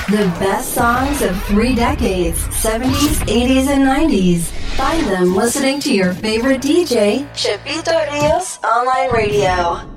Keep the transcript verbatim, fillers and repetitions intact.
The best songs of three decades, seventies, eighties, and nineties. Find them listening to your favorite D J, Chipito Rios Online Radio.